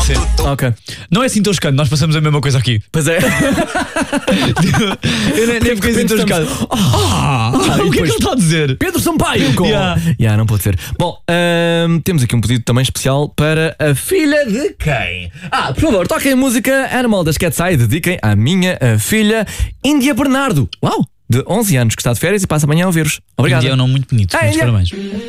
Sim. Ok. Não é assim tão chocante, nós passamos a mesma coisa aqui. Pois é. Eu nem fiquei assim tão chocado. O que é que ele está a dizer? Pedro Sampaio. Yeah. Não pode ser. Bom, temos aqui um pedido também especial para a filha de quem? Por favor, toquem a música Animal das Cat's Eye. Dediquem à minha filha Índia Bernardo. Uau! De 11 anos, que está de férias e passa amanhã a ouvir-vos. Obrigado. Índia é um nome muito bonito. Muitos Índia. parabéns.